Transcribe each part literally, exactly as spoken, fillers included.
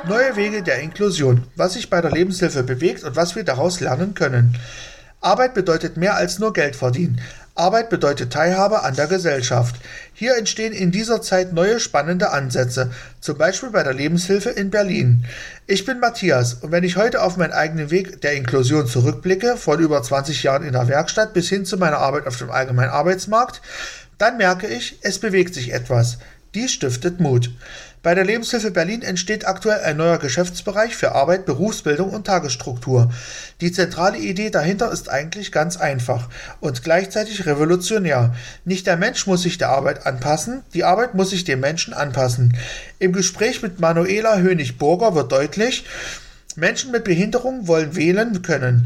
Neue Wege der Inklusion, was sich bei der Lebenshilfe bewegt und was wir daraus lernen können. Arbeit bedeutet mehr als nur Geld verdienen. Arbeit bedeutet Teilhabe an der Gesellschaft. Hier entstehen in dieser Zeit neue spannende Ansätze, zum Beispiel bei der Lebenshilfe in Berlin. Ich bin Matthias und wenn ich heute auf meinen eigenen Weg der Inklusion zurückblicke, von über zwanzig Jahren in der Werkstatt bis hin zu meiner Arbeit auf dem allgemeinen Arbeitsmarkt, dann merke ich, es bewegt sich etwas. Dies stiftet Mut. Bei der Lebenshilfe Berlin entsteht aktuell ein neuer Geschäftsbereich für Arbeit, Berufsbildung und Tagesstruktur. Die zentrale Idee dahinter ist eigentlich ganz einfach und gleichzeitig revolutionär. Nicht der Mensch muss sich der Arbeit anpassen, die Arbeit muss sich dem Menschen anpassen. Im Gespräch mit Manuela Hönig-Burger wird deutlich, Menschen mit Behinderung wollen wählen können.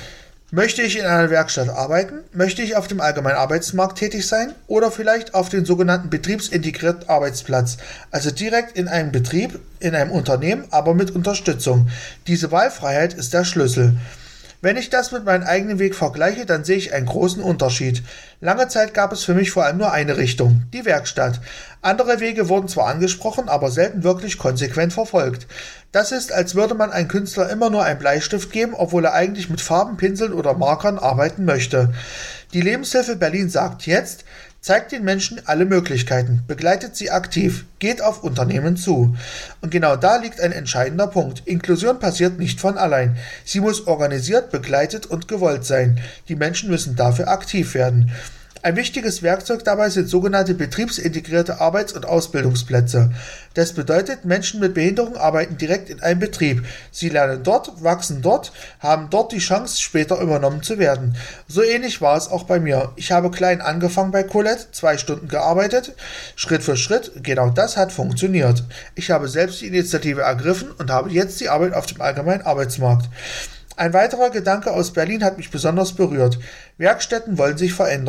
Möchte ich in einer Werkstatt arbeiten? Möchte ich auf dem allgemeinen Arbeitsmarkt tätig sein? Oder vielleicht auf dem sogenannten betriebsintegrierten Arbeitsplatz, also direkt in einem Betrieb, in einem Unternehmen, aber mit Unterstützung. Diese Wahlfreiheit ist der Schlüssel. Wenn ich das mit meinem eigenen Weg vergleiche, dann sehe ich einen großen Unterschied. Lange Zeit gab es für mich vor allem nur eine Richtung, die Werkstatt. Andere Wege wurden zwar angesprochen, aber selten wirklich konsequent verfolgt. Das ist, als würde man einem Künstler immer nur einen Bleistift geben, obwohl er eigentlich mit Farben, Pinseln oder Markern arbeiten möchte. Die Lebenshilfe Berlin sagt jetzt, zeigt den Menschen alle Möglichkeiten, begleitet sie aktiv, geht auf Unternehmen zu. Und genau da liegt ein entscheidender Punkt. Inklusion passiert nicht von allein. Sie muss organisiert, begleitet und gewollt sein. Die Menschen müssen dafür aktiv werden. Ein wichtiges Werkzeug dabei sind sogenannte betriebsintegrierte Arbeits- und Ausbildungsplätze. Das bedeutet, Menschen mit Behinderung arbeiten direkt in einem Betrieb. Sie lernen dort, wachsen dort, haben dort die Chance, später übernommen zu werden. So ähnlich war es auch bei mir. Ich habe klein angefangen bei Colette, zwei Stunden gearbeitet, Schritt für Schritt. Genau das hat funktioniert. Ich habe selbst die Initiative ergriffen und habe jetzt die Arbeit auf dem allgemeinen Arbeitsmarkt. Ein weiterer Gedanke aus Berlin hat mich besonders berührt. Werkstätten wollen sich verändern.